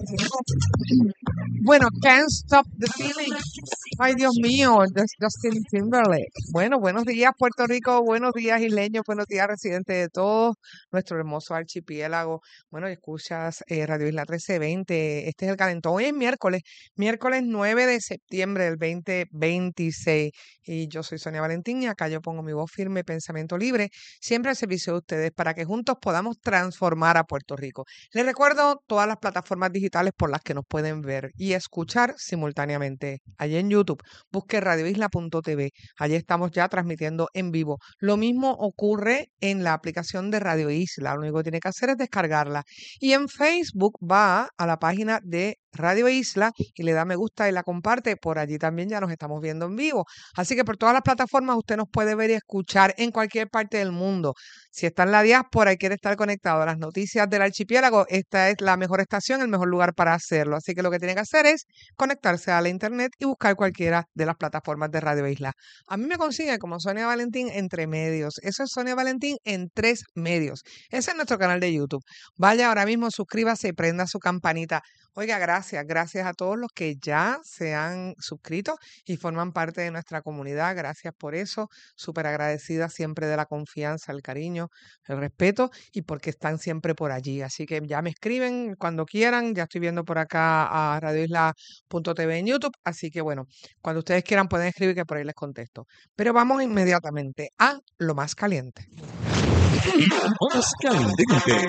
Bueno, Can't Stop the Feeling. Ay, Dios mío, Justin Timberlake. Bueno, buenos días, Puerto Rico, buenos días, isleños, buenos días, residentes de todo nuestro hermoso archipiélago. Bueno, escuchas Radio Isla 1320. Este es el calentón. Hoy es miércoles 9 de septiembre del 2026. Y yo soy Sonia Valentín y acá yo pongo mi voz firme, pensamiento libre, siempre al servicio de ustedes para que juntos podamos transformar a Puerto Rico. Les recuerdo todas las plataformas digitales por las que nos pueden ver y escuchar simultáneamente. Allí en YouTube, busque radioisla.tv. Allí estamos ya transmitiendo en vivo. Lo mismo ocurre en la aplicación de Radio Isla. Lo único que tiene que hacer es descargarla. Y en Facebook va a la página de Radio Isla y le da me gusta y la comparte. Por allí también ya nos estamos viendo en vivo. Así que por todas las plataformas usted nos puede ver y escuchar en cualquier parte del mundo. Si está en la diáspora y quiere estar conectado a las noticias del archipiélago, esta es la mejor estación, el mejor lugar para hacerlo. Así que lo que tiene que hacer es conectarse a la internet y buscar cualquiera de las plataformas de Radio Isla. A mí me consigue como Sonia Valentín entre medios. Eso es Sonia Valentín en 3 medios. Ese es nuestro canal de YouTube. Vaya ahora mismo, suscríbase y prenda su campanita. Oiga, gracias a todos los que ya se han suscrito y forman parte de nuestra comunidad. Gracias por eso. Súper agradecida siempre de la confianza, el cariño, el respeto y porque están siempre por allí. Así que ya me escriben cuando quieran. Ya estoy viendo por acá a radioisla.tv en YouTube. Así que bueno, cuando ustedes quieran pueden escribir que por ahí les contesto. Pero vamos inmediatamente a lo más caliente. Más caliente.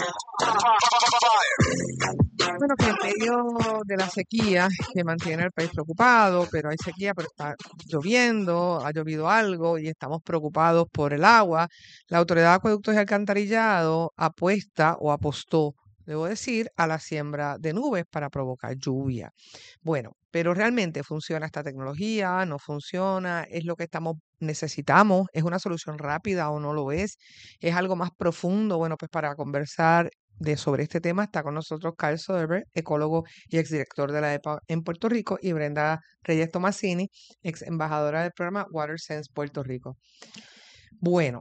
Bueno, que en medio de la sequía que mantiene el país preocupado, pero hay sequía, pero está lloviendo, ha llovido algo y estamos preocupados por el agua, la Autoridad de Acueductos y Alcantarillado apuesta o apostó, debo decir, a la siembra de nubes para provocar lluvia. Bueno, pero realmente funciona esta tecnología, no funciona, es lo que necesitamos, es una solución rápida o no lo es algo más profundo. Bueno, pues para conversar sobre este tema está con nosotros Carl Soderberg, ecólogo y exdirector de la EPA en Puerto Rico, y Brenda Reyes Tomasini, ex embajadora del programa Water Sense Puerto Rico. Bueno,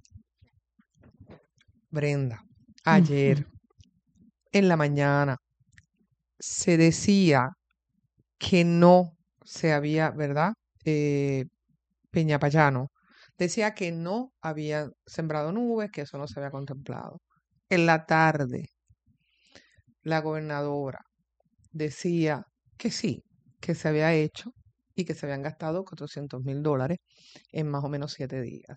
Brenda, ayer en la mañana se decía que no se había, ¿verdad? Peñapayano decía que no habían sembrado nubes, que eso no se había contemplado. En la tarde, la gobernadora decía que sí, que se había hecho y que se habían gastado $400,000 en más o menos 7 días.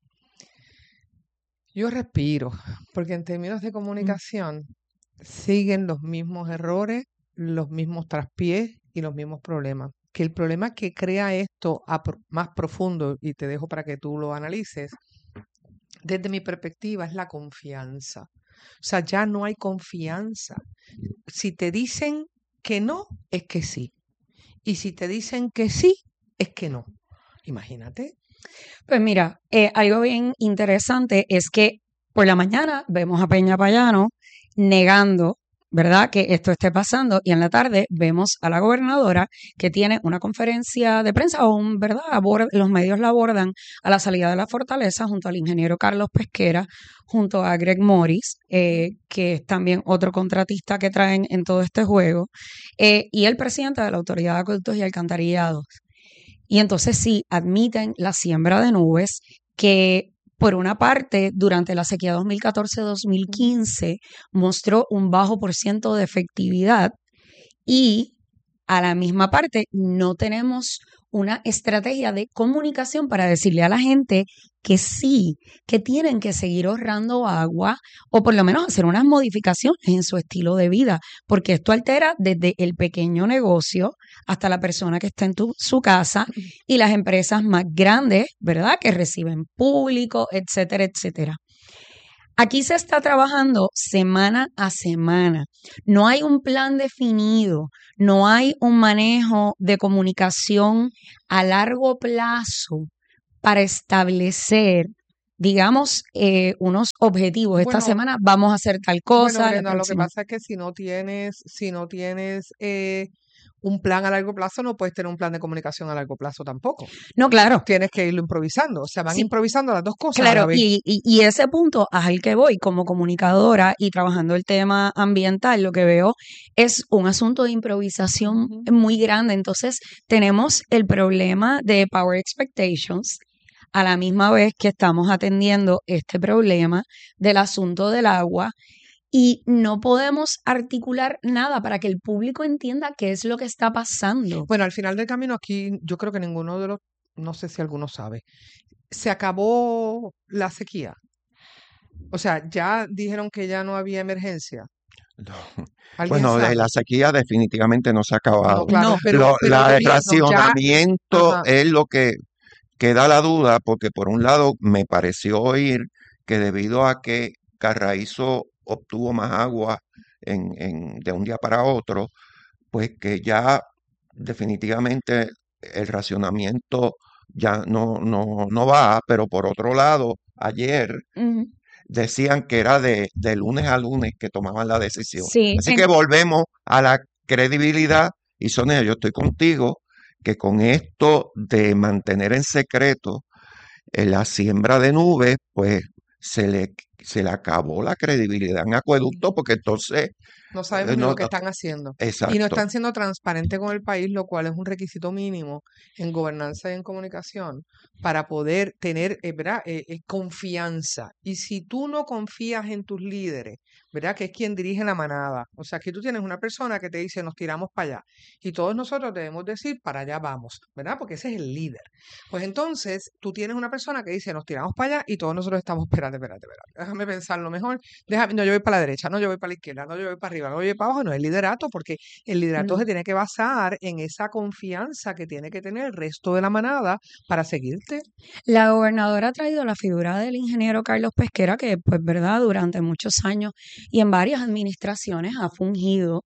Yo respiro, porque en términos de comunicación siguen los mismos errores, los mismos traspiés y los mismos problemas. Que el problema que crea esto más profundo, y te dejo para que tú lo analices, desde mi perspectiva es la confianza. O sea, ya no hay confianza. Si te dicen que no, es que sí. Y si te dicen que sí, es que no. Imagínate. Pues mira, algo bien interesante es que por la mañana vemos a Peña Payano negando, ¿verdad?, que esto esté pasando, y en la tarde vemos a la gobernadora que tiene una conferencia de prensa, ¿verdad? Los medios la abordan a la salida de la fortaleza junto al ingeniero Carlos Pesquera, junto a Greg Morris, que es también otro contratista que traen en todo este juego, y el presidente de la Autoridad de Acueductos y Alcantarillados. Y entonces sí, admiten la siembra de nubes que, por una parte, durante la sequía 2014-2015 mostró un bajo % de efectividad, y a la misma parte no tenemos una estrategia de comunicación para decirle a la gente que sí, que tienen que seguir ahorrando agua o por lo menos hacer unas modificaciones en su estilo de vida, porque esto altera desde el pequeño negocio hasta la persona que está en su casa y las empresas más grandes, ¿verdad?, que reciben público, etcétera, etcétera. Aquí se está trabajando semana a semana. No hay un plan definido, no hay un manejo de comunicación a largo plazo para establecer digamos, unos objetivos. Esta Bueno, semana vamos a hacer tal bueno, cosa, la Brenda, lo que próxima. pasa es que si no tienes un plan a largo plazo, no puedes tener un plan de comunicación a largo plazo tampoco. No, claro, Tienes que irlo improvisando. O sea, van sí, improvisando las dos cosas a la claro, vez. y ese punto al que voy como comunicadora y trabajando el tema ambiental, lo que veo es un asunto de improvisación Ujú. muy grande. Entonces, tenemos el problema de power expectations a la misma vez que estamos atendiendo este problema del asunto del agua y no podemos articular nada para que el público entienda qué es lo que está pasando. Bueno, al final del camino aquí, yo creo que ninguno de los, no sé si alguno sabe, se acabó la sequía. O sea, ya dijeron que ya no había emergencia. No. ¿Alguien Bueno, sabe? la sequía definitivamente no se ha acabado. No, claro, No, pero el El gobierno ya, racionamiento ajá, es lo que da la duda, porque por un lado me pareció oír que debido a que Carraízo obtuvo más agua de un día para otro, pues que ya definitivamente el racionamiento ya no va, pero por otro lado, ayer ujú, decían que era de lunes a lunes que tomaban la decisión. sí, Así que volvemos a la credibilidad y Sonia, yo estoy contigo que con esto de mantener en secreto la siembra de nubes, pues se le acabó la credibilidad en Acueducto porque entonces no sabemos ni no, lo que están haciendo. Y no exacto, están siendo transparentes con el país, lo cual es un requisito mínimo en gobernanza y en comunicación para poder tener, ¿verdad? Confianza. Y si tú no confías en tus líderes, ¿verdad? Que es quien dirige la manada. O sea, que tú tienes una persona que te dice, nos tiramos para allá. Y todos nosotros debemos decir, para allá vamos, ¿verdad? Porque ese es el líder. Pues entonces, tú tienes una persona que dice, nos tiramos para allá y todos nosotros estamos, espérate. Déjame pensarlo mejor. No, yo voy para la derecha, no, yo voy para la izquierda, no, yo voy para arriba, no, yo voy para abajo. No es liderato, porque el liderato no. se tiene que basar en esa confianza que tiene que tener el resto de la manada para seguirte. La gobernadora ha traído la figura del ingeniero Carlos Pesquera, que, pues, verdad, durante muchos años y en varias administraciones ha fungido,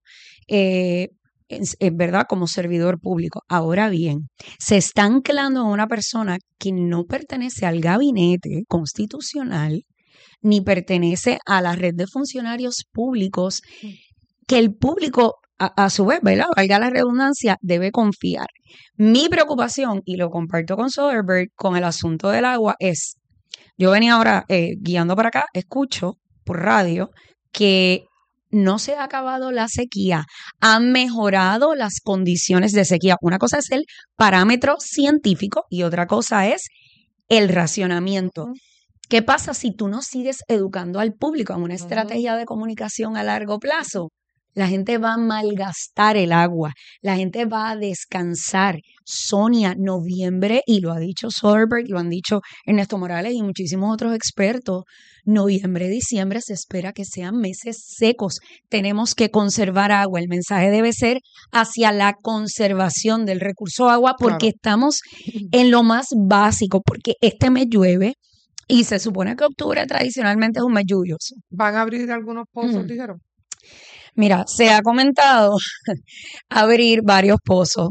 verdad, como servidor público. Ahora bien, se está anclando a una persona que no pertenece al gabinete constitucional ni pertenece a la red de funcionarios públicos que el público, a su vez, ¿verdad? Valga la redundancia, debe confiar. Mi preocupación, y lo comparto con Soderbergh, con el asunto del agua es, yo venía ahora guiando para acá, escucho por radio que no se ha acabado la sequía, han mejorado las condiciones de sequía. Una cosa es el parámetro científico y otra cosa es el racionamiento. ¿Qué pasa si tú no sigues educando al público en una estrategia de comunicación a largo plazo? La gente va a malgastar el agua, la gente va a descansar. Sonia, noviembre, y lo ha dicho Soderbergh, lo han dicho Ernesto Morales y muchísimos otros expertos, noviembre, diciembre se espera que sean meses secos. Tenemos que conservar agua. El mensaje debe ser hacia la conservación del recurso agua porque Claro. estamos en lo más básico, porque este mes llueve y se supone que octubre tradicionalmente es un mes lluvioso. ¿Van a abrir algunos pozos, Mm. dijeron? Mira, se ha comentado abrir varios pozos.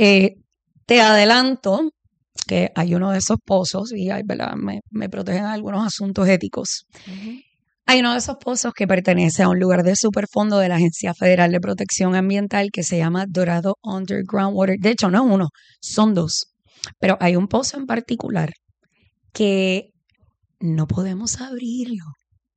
Te adelanto que hay uno de esos pozos y ¿verdad? Me protegen algunos asuntos éticos. Hay uno de esos pozos que pertenece a un lugar de superfondo de la Agencia Federal de Protección Ambiental que se llama Dorado Underground Water. De hecho, no es uno, son dos. Pero hay un pozo en particular que no podemos abrirlo.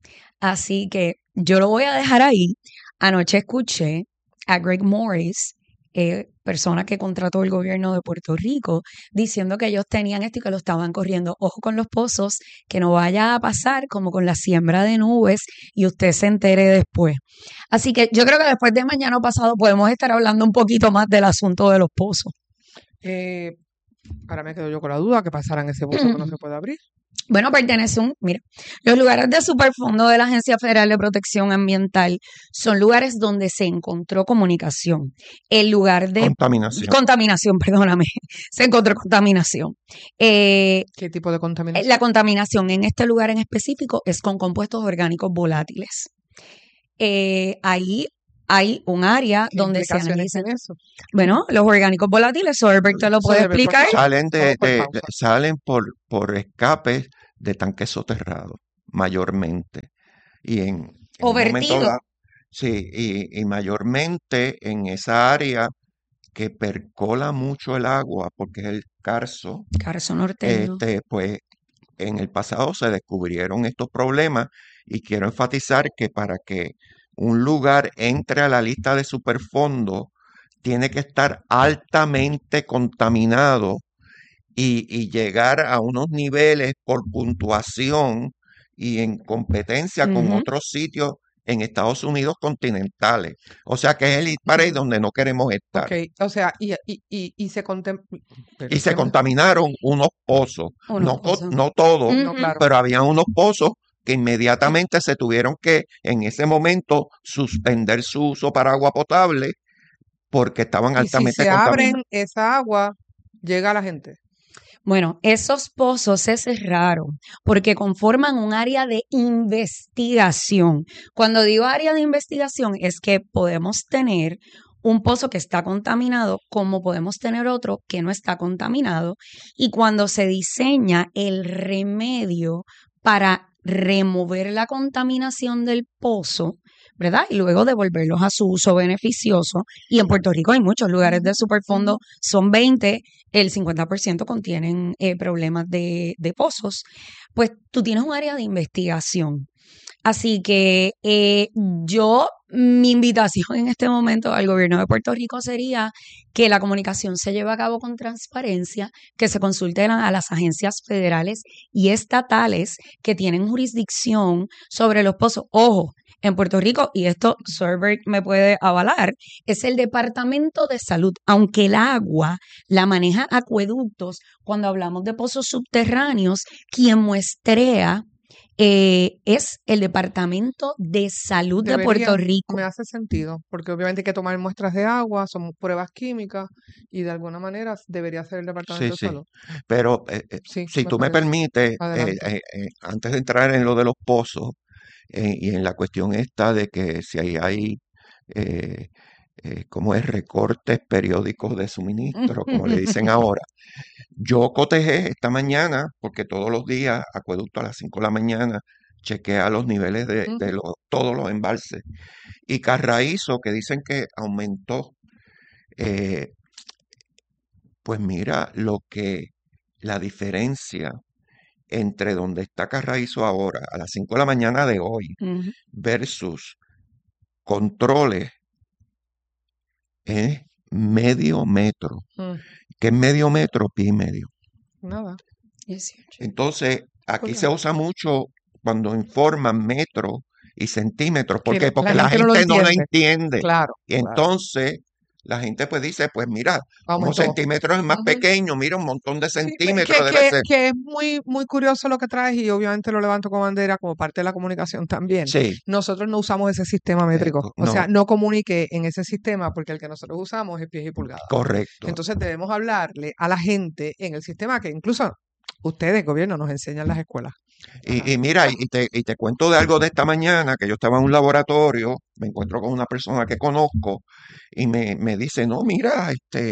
Así que yo lo voy a dejar ahí. Anoche escuché a Greg Morris, persona que contrató el gobierno de Puerto Rico, diciendo que ellos tenían esto y que lo estaban corriendo. Ojo con los pozos, que no vaya a pasar como con la siembra de nubes y usted se entere después. Así que yo creo que después de mañana pasado podemos estar hablando un poquito más del asunto de los pozos. Ahora me quedo yo con la duda que pasarán ese pozo que no se puede abrir. Bueno, mira, los lugares de superfondo de la Agencia Federal de Protección Ambiental son lugares donde se encontró comunicación. El lugar de contaminación, perdóname, se encontró contaminación. ¿Qué tipo de contaminación? La contaminación en este lugar en específico es con compuestos orgánicos volátiles. Ahí hay un área donde se analizan eso. Bueno, los orgánicos volátiles, Soderbergh te lo puede explicar. Salen por escapes de tanques soterrados, mayormente. Y en O un momento vertido. dado, sí, y mayormente en esa área que percola mucho el agua, porque es el Carso, Carso norteño. pues en el pasado se descubrieron estos problemas y quiero enfatizar que para que un lugar entre a la lista de superfondo tiene que estar altamente contaminado y llegar a unos niveles por puntuación y en competencia con Ujú. otros sitios en Estados Unidos continentales. O sea que es el país donde no queremos estar. Ok, o sea, y se contempla. Pero Y es se que contaminaron unos pozos, Unos pozos. no todos, no, Ujú. claro. pero había unos pozos que inmediatamente se tuvieron que en ese momento suspender su uso para agua potable porque estaban Y si altamente se abren contaminados. esa agua, llega a la gente. Bueno, esos pozos es raro porque conforman un área de investigación. Cuando digo área de investigación es que podemos tener un pozo que está contaminado como podemos tener otro que no está contaminado. Y cuando se diseña el remedio para remover la contaminación del pozo, ¿verdad? Y luego devolverlos a su uso beneficioso. Y en Puerto Rico hay muchos lugares de superfondo, son 20, el 50% contienen problemas de pozos. Pues tú tienes un área de investigación. Así que mi invitación en este momento al gobierno de Puerto Rico sería que la comunicación se lleve a cabo con transparencia, que se consulten a las agencias federales y estatales que tienen jurisdicción sobre los pozos. Ojo, en Puerto Rico, y esto Sorbert me puede avalar, es el Departamento de Salud, aunque el agua la maneja acueductos. Cuando hablamos de pozos subterráneos, quien muestrea es el Departamento de Salud de Debería, Puerto Rico. me hace sentido, porque obviamente hay que tomar muestras de agua, son pruebas químicas y de alguna manera debería ser el Sí, Departamento de sí. Salud. Pero Sí, si me tú me parece. permites, Adelante. antes de entrar en lo de los pozos y en la cuestión esta de que si hay eh, como es recortes periódicos de suministro, como le dicen ahora, yo cotejé esta mañana, porque todos los días, acueducto a las 5 de la mañana, chequea los niveles de Ujú. todos los embalses. Y Carraízo, que dicen que aumentó, eh, pues mira la diferencia entre donde está Carraízo ahora, a las 5 de la mañana de hoy, Ujú. versus controles, es medio metro. Mm, ¿Qué es medio metro? Pie y medio. Nada. 18. Entonces, aquí se Oiga, usa mucho cuando informan metros y centímetros. ¿Por que qué? Porque la la gente no lo gente no lo entiende. entiende. Claro, Y claro. entonces la gente pues dice, pues mira, como Aumentó. centímetros es más Ujú. pequeño, mira un montón de Sí, centímetros debe ser. que es muy, muy curioso lo que traes y obviamente lo levanto con bandera como parte de la comunicación también. Sí, Nosotros no usamos ese sistema métrico, o sea, no, no comunique en ese sistema porque el que nosotros usamos es pies y pulgadas. correcto. Entonces debemos hablarle a la gente en el sistema que incluso ustedes, gobierno, nos enseñan en las escuelas. Ajá. Y mira, y te cuento de algo de esta mañana, que yo estaba en un laboratorio, me encuentro con una persona que conozco y me dice, no, mira,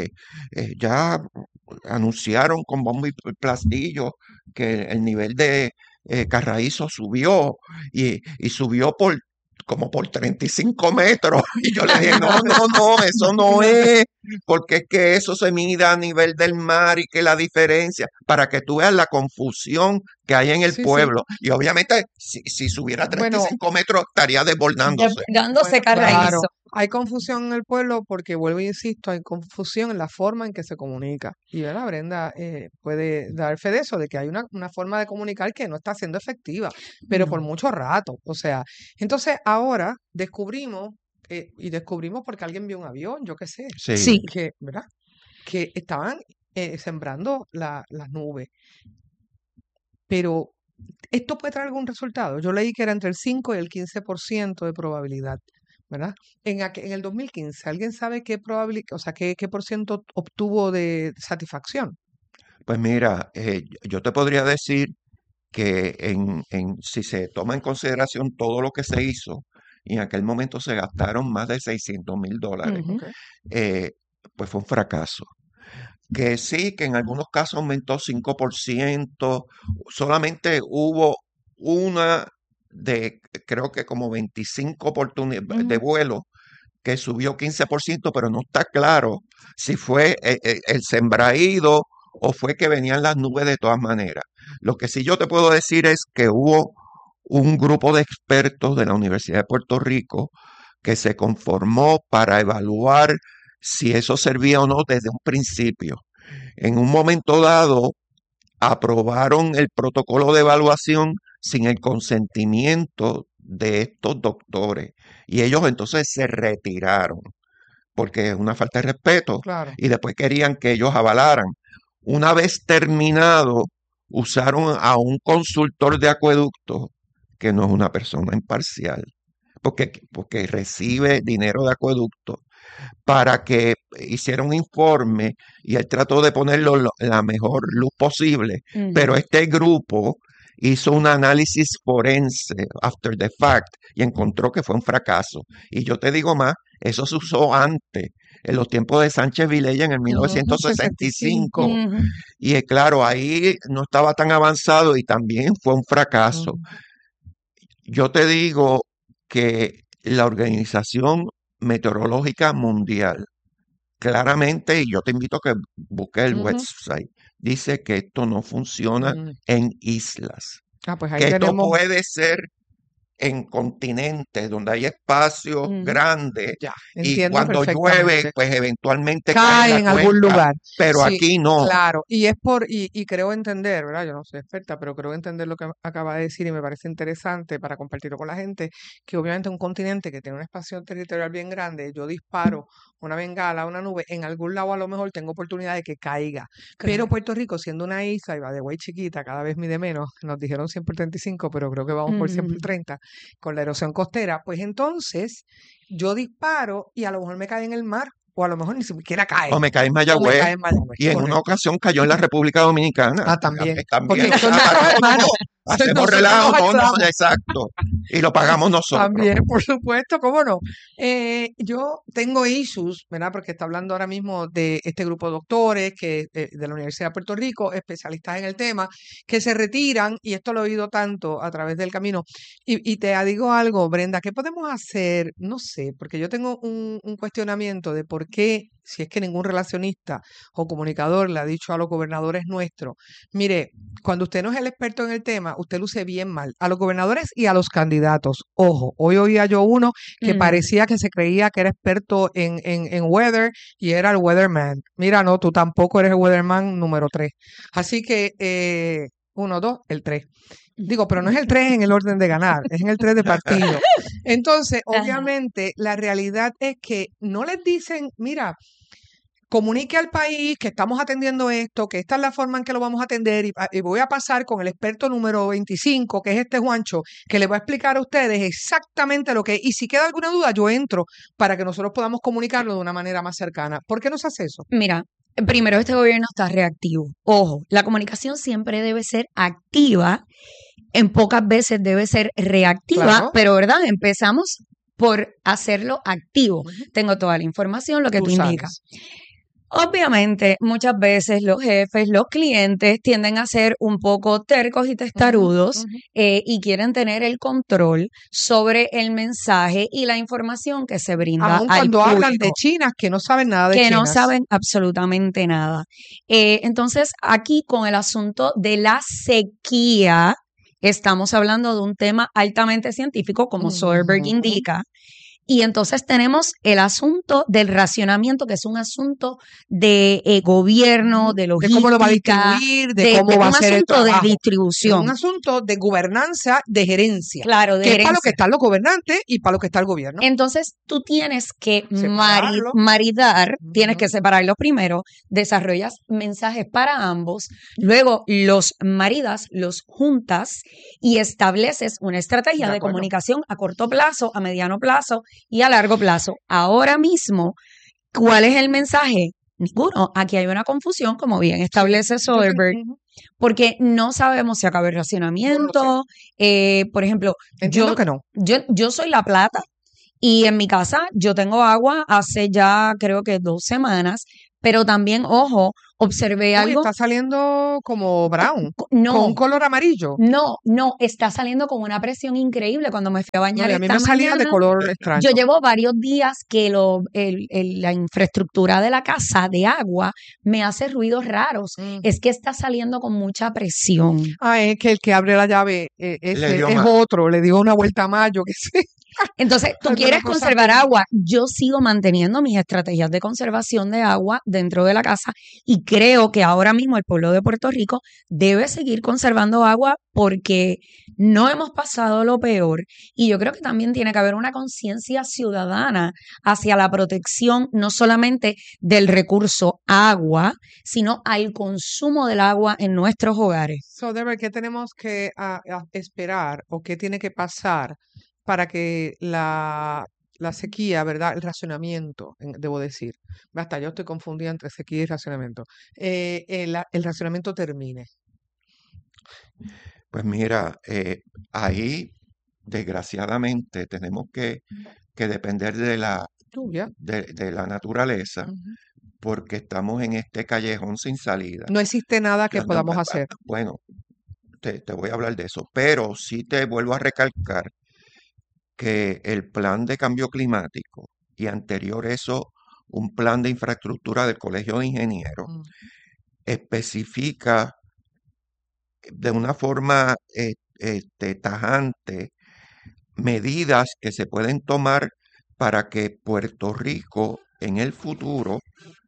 ya anunciaron con bombo y platillo que el nivel de Carraízo subió y subió como por 35 metros. Y yo le dije, no, no, no, eso no es, porque es que eso se mide a nivel del mar y que la diferencia, para que tú veas la confusión que hay en el Sí, sí. pueblo. Y obviamente, si subiera Bueno, 35 metros, estaría desbordándose. Dándose bueno, claro, Carraízo. hay confusión en el pueblo porque, vuelvo e insisto, hay confusión en la forma en que se comunica. Y ¿verdad? Brenda puede dar fe de eso, de que hay una forma de comunicar que no está siendo efectiva, pero por No. mucho rato. O sea, entonces ahora descubrimos, y descubrimos porque alguien vio un avión, yo qué sé, Sí, Sí, que, ¿verdad? Que estaban sembrando las nubes. Pero esto puede traer algún resultado. Yo leí que era entre el 5 y el 15% de probabilidad, ¿verdad? En el 2015, ¿alguien sabe qué o sea, qué por ciento obtuvo de satisfacción? pues mira, yo te podría decir que si se toma en consideración todo lo que se hizo, y en aquel momento se gastaron más de $600,000, ujú. Ok. eh, pues fue un fracaso. que sí, que en algunos casos aumentó 5%, solamente hubo una de, creo que como 25 oportunidades de Ujú. vuelo que subió 15%, pero no está claro si fue el sembraído o fue que venían las nubes de todas maneras. Lo que sí yo te puedo decir es que hubo un grupo de expertos de la Universidad de Puerto Rico que se conformó para evaluar si eso servía o no desde un principio. En un momento dado, aprobaron el protocolo de evaluación sin el consentimiento de estos doctores y ellos entonces se retiraron porque es una falta de respeto Claro. y después querían que ellos avalaran. Una vez terminado, usaron a un consultor de acueducto que no es una persona imparcial porque recibe dinero de acueducto para que hiciera un informe y él trató de ponerlo la mejor luz posible, pero Ujú. este grupo hizo un análisis forense after the fact y encontró que fue un fracaso. Y yo te digo más, eso se usó antes, en los tiempos de Sánchez Vilella en el Ujú, 1965. 65. Ujú. Y claro, ahí no estaba tan avanzado y también fue un fracaso. Ujú. Yo te digo que la Organización Meteorológica Mundial, claramente, y yo te invito a que busques el Ujú. website, dice que esto no funciona Mm. en islas, Pues ahí que esto tenemos, puede ser en continentes donde hay espacios Ujú. grandes ya, y entiendo cuando llueve, perfectamente. pues eventualmente cae en Cae la en algún cuenca, lugar. pero Sí, aquí no. claro. Y creo entender, ¿verdad? Yo no soy experta, pero creo entender lo que acaba de decir y me parece interesante para compartirlo con la gente, que obviamente un continente que tiene un espacio territorial bien grande, yo disparo una bengala, una nube, en algún lado a lo mejor tengo oportunidad de que caiga. Pero Claro. Puerto Rico, siendo una isla, y va de güey chiquita, cada vez mide menos, nos dijeron 100 por 35, pero creo que vamos por 100 por Ujú. 30, con la erosión costera, pues entonces yo disparo y a lo mejor me cae en el mar, o a lo mejor ni siquiera cae, O me cae en o me Mayagüez, cae en Mayagüez, y en una correcto. ocasión cayó en la República Dominicana. También, También, porque o son sea, nuestros pagamos hermanos, todo, hacemos nosotros relajo, nos no, no, ayudamos. exacto, y lo pagamos nosotros. También, por supuesto, cómo no. Yo tengo issues, ¿verdad? Porque está hablando ahora mismo de este grupo de doctores que de la Universidad de Puerto Rico, especialistas en el tema, que se retiran, y esto lo he oído tanto a través del camino. Y te digo algo, Brenda, ¿qué podemos hacer? No sé, porque yo tengo un cuestionamiento de por qué, si es que ningún relacionista o comunicador le ha dicho a los gobernadores nuestros, mire, cuando usted no es el experto en el tema, usted luce bien mal a los gobernadores y a los candidatos. Ojo, hoy oía yo uno que Ujú. parecía que se creía que era experto en weather y era el weatherman. Mira, no, tú tampoco eres el weatherman número 3. Así que, 1, 2, el 3. Digo, pero no es el 3 en el orden de ganar, es en el 3 de partido. Entonces, Ajá. obviamente, la realidad es que no les dicen, mira, comunique al país que estamos atendiendo esto, que esta es la forma en que lo vamos a atender y voy a pasar con el experto número 25, que es este Juancho, que le va a explicar a ustedes exactamente lo que es. Y si queda alguna duda, yo entro para que nosotros podamos comunicarlo de una manera más cercana. ¿Por qué no se hace eso? Mira, primero este gobierno está reactivo. Ojo, la comunicación siempre debe ser activa, en pocas veces debe ser reactiva, Claro. pero ¿verdad? Empezamos por hacerlo activo. Ujú. Tengo toda la información, lo que Tú tú indicas. sabes. Obviamente, muchas veces los jefes, los clientes tienden a ser un poco tercos y testarudos Ujú. y quieren tener el control sobre el mensaje y la información que se brinda Aun al cuando hablan de público, chinas que no saben nada de que no chinas. saben absolutamente nada. Entonces, aquí con el asunto de la sequía, estamos hablando de un tema altamente científico, como Soderbergh Ujú. indica. Y entonces tenemos el asunto del racionamiento, que es un asunto de gobierno, de De cómo lo va a logística, distribuir, de cómo va a un ser el asunto de trabajo. Es un distribución. asunto de gobernanza, de gerencia, Claro, de que es para lo que gerencia. están los gobernantes y para lo que está el gobierno. Entonces tú tienes que Separarlo. maridar, tienes que Ujú. separarlos primero, desarrollas mensajes para ambos, luego los maridas, los juntas y estableces una estrategia De de acuerdo. comunicación a corto plazo, a mediano plazo y a largo plazo. Ahora mismo, ¿cuál es el mensaje? Ninguno. Aquí hay una confusión, como bien establece Yo creo- Soderbergh, ujú. porque no sabemos si acaba el No lo sé. racionamiento. Por ejemplo, Entiendo yo, que no. yo soy La Plata y en mi casa yo tengo agua hace ya creo que 2 semanas, Pero también, ojo, observé Uy, algo. está saliendo como brown, con No, un color amarillo. no, está saliendo con una presión increíble cuando me fui a No, bañar y a mí esta me salía de mañana. color extraño. Yo llevo varios días que la infraestructura de la casa de agua me hace ruidos raros. Mm. Es que está saliendo con mucha presión. Ah, es que el que abre la llave, Le ese dio es más. otro, le dio una vuelta más, yo qué sé. Entonces, tú Alguna quieres cosa conservar así. agua. Yo sigo manteniendo mis estrategias de conservación de agua dentro de la casa y creo que ahora mismo el pueblo de Puerto Rico debe seguir conservando agua porque no hemos pasado lo peor y yo creo que también tiene que haber una conciencia ciudadana hacia la protección no solamente del recurso agua, sino al consumo del agua en nuestros hogares. So, Deborah, ¿qué tenemos que esperar o qué tiene que pasar para que la sequía, ¿verdad? El racionamiento, debo decir. Basta, yo estoy confundida entre sequía y racionamiento. El racionamiento termine. Pues mira, ahí desgraciadamente tenemos que depender de la Lluvia. de la naturaleza, Ujú. porque estamos en este callejón sin salida. No existe nada que No, podamos hacer. bueno, te voy a hablar de eso, pero sí te vuelvo a recalcar que el plan de cambio climático y anterior eso, un plan de infraestructura del Colegio de Ingenieros, Mm. especifica de una forma tajante medidas que se pueden tomar para que Puerto Rico en el futuro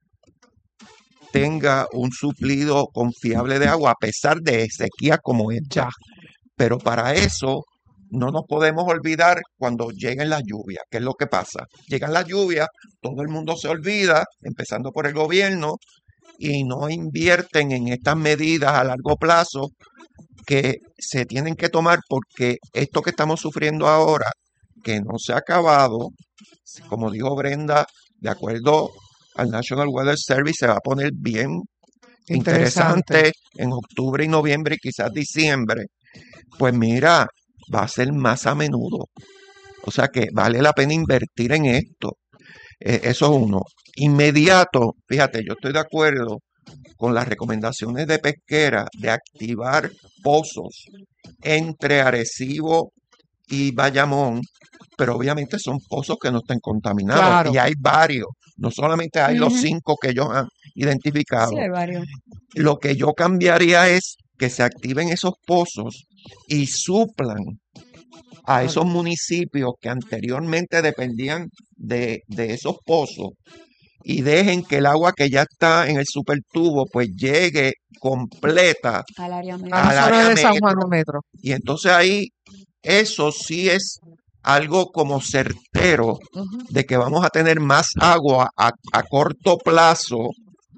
tenga un suplido confiable de agua a pesar de sequías como esta. Ya. Pero para eso no nos podemos olvidar cuando lleguen las lluvias. ¿Qué es lo que pasa? Llegan las lluvias, todo el mundo se olvida, empezando por el gobierno, y no invierten en estas medidas a largo plazo que se tienen que tomar porque esto que estamos sufriendo ahora, que no se ha acabado, como dijo Brenda, de acuerdo al National Weather Service, se va a poner bien interesante en octubre y noviembre y quizás diciembre. Pues mira, va a ser más a menudo. O sea que vale la pena invertir en esto. Eso es uno. Inmediato, fíjate, yo estoy de acuerdo con las recomendaciones de Pesquera de activar pozos entre Arecibo y Bayamón, pero obviamente son pozos que no estén contaminados. Claro. Y hay varios, no solamente hay los Ujú. 5 que ellos han identificado. Sí, hay varios. Lo que yo cambiaría es que se activen esos pozos y suplan a esos municipios que anteriormente dependían de esos pozos y dejen que el agua que ya está en el supertubo pues llegue completa Al área A metro. al la zona área de San Juan metro. Metro. Y entonces ahí eso sí es algo como certero Ujú. de que vamos a tener más agua a corto plazo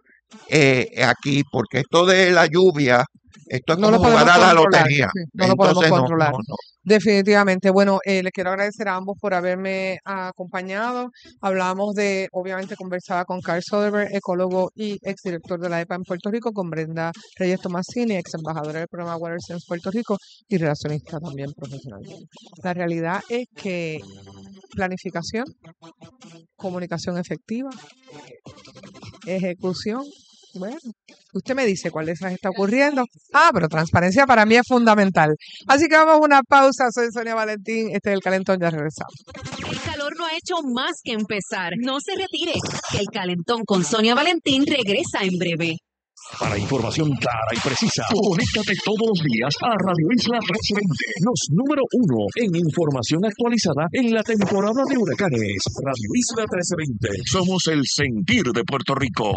aquí, porque esto de la lluvia, esto es No lo como jugar podemos a la controlar. lotería. Sí, no lo podemos Entonces, controlar. no. Definitivamente. Bueno, les quiero agradecer a ambos por haberme acompañado. Hablamos obviamente conversaba con Carl Soderberg, ecólogo y exdirector de la EPA en Puerto Rico, con Brenda Reyes Tomasini, ex embajadora del programa Water Sense Puerto Rico y relacionista también profesional. La realidad es que planificación, comunicación efectiva, ejecución. Bueno, usted me dice cuál de esas está ocurriendo. Pero transparencia para mí es fundamental. Así que vamos a una pausa. Soy Sonia Valentín. Este es El Calentón. Ya regresamos. El calor no ha hecho más que empezar. No se retire, que El Calentón con Sonia Valentín regresa en breve. Para información clara y precisa, conéctate todos los días a Radio Isla 1320, los número 1 en información actualizada en la temporada de huracanes. Radio Isla 1320, somos el sentir de Puerto Rico.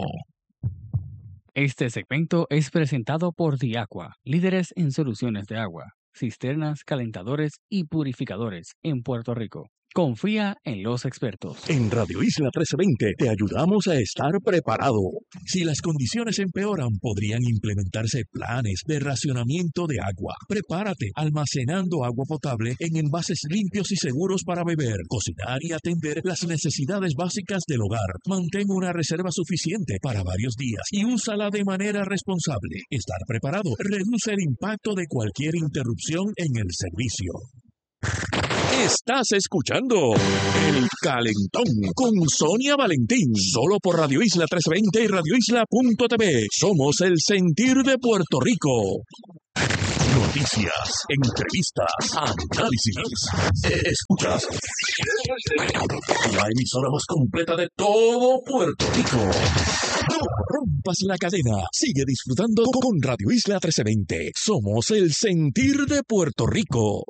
Este segmento es presentado por Diaqua, líderes en soluciones de agua, cisternas, calentadores y purificadores en Puerto Rico. Confía en los expertos. En Radio Isla 1320 te ayudamos a estar preparado. Si las condiciones empeoran, podrían implementarse planes de racionamiento de agua. Prepárate almacenando agua potable en envases limpios y seguros para beber, cocinar y atender las necesidades básicas del hogar. Mantén una reserva suficiente para varios días y úsala de manera responsable. Estar preparado reduce el impacto de cualquier interrupción en el servicio. Estás escuchando El Calentón con Sonia Valentín, solo por Radio Isla 1320 y radioisla.tv. Somos el sentir de Puerto Rico. Noticias, entrevistas, análisis. Escuchas la emisora más completa de todo Puerto Rico. No rompas la cadena. Sigue disfrutando con Radio Isla 1320. Somos el sentir de Puerto Rico.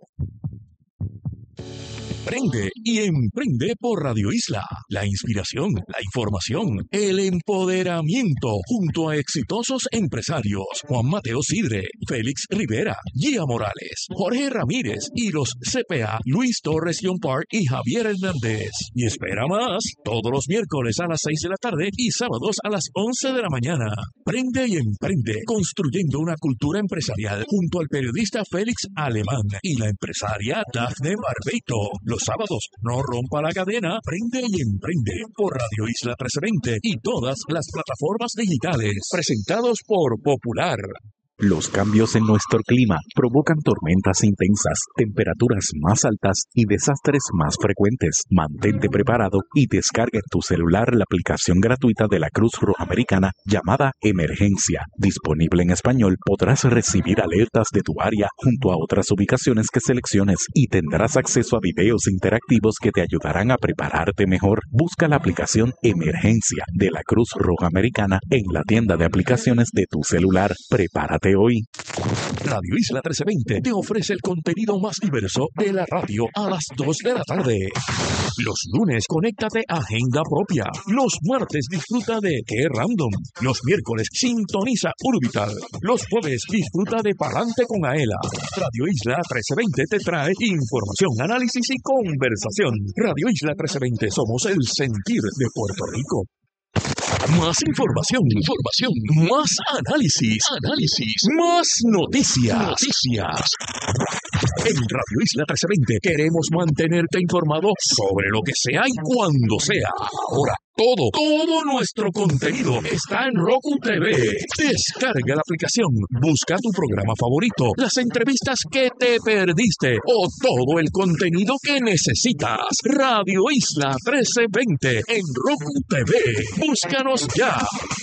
Prende y emprende por Radio Isla. La inspiración, la información, el empoderamiento junto a exitosos empresarios Juan Mateo Sidre, Félix Rivera, Gia Morales, Jorge Ramírez y los CPA Luis Torres John Park y Javier Hernández. Y espera más, todos los miércoles a las 6 de la tarde y sábados a las 11 de la mañana. Prende y emprende, construyendo una cultura empresarial junto al periodista Félix Alemán y la empresaria Dafne Barbeito. Los sábados, no rompa la cadena, prende y emprende por Radio Isla 1320 y todas las plataformas digitales. Presentados por Popular. Los cambios en nuestro clima provocan tormentas intensas, temperaturas más altas y desastres más frecuentes. Mantente preparado y descarga en tu celular la aplicación gratuita de la Cruz Roja Americana llamada Emergencia. Disponible en español, podrás recibir alertas de tu área junto a otras ubicaciones que selecciones y tendrás acceso a videos interactivos que te ayudarán a prepararte mejor. Busca la aplicación Emergencia de la Cruz Roja Americana en la tienda de aplicaciones de tu celular. Prepárate hoy. Radio Isla 1320 te ofrece el contenido más diverso de la radio a las 2 de la tarde. Los lunes, conéctate a Agenda Propia. Los martes, disfruta de Qué Random. Los miércoles, sintoniza Urbital. Los jueves, disfruta de Palante con Aela. Radio Isla 1320 te trae información, análisis y conversación. Radio Isla 1320, somos el sentir de Puerto Rico. Más información, más análisis, más noticias. En Radio Isla 1320 queremos mantenerte informado sobre lo que sea y cuando sea. Ahora, todo nuestro contenido está en Roku TV. Descarga la aplicación, busca tu programa favorito, las entrevistas que te perdiste o todo el contenido que necesitas. Radio Isla 1320 en Roku TV. Búscanos ya.